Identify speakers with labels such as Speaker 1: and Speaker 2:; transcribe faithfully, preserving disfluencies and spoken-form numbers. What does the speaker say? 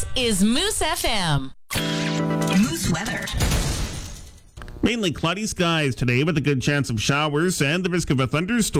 Speaker 1: This is Moose F M.
Speaker 2: Moose weather.
Speaker 3: Mainly cloudy skies today with a good chance of showers and the risk of a thunderstorm.